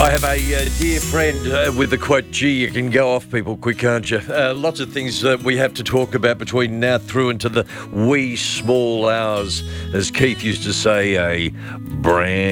I have a dear friend with the quote, gee, you can go off people quick, can't you? Lots of things that we have to talk about between now through into the wee small hours. As Keith used to say, a brand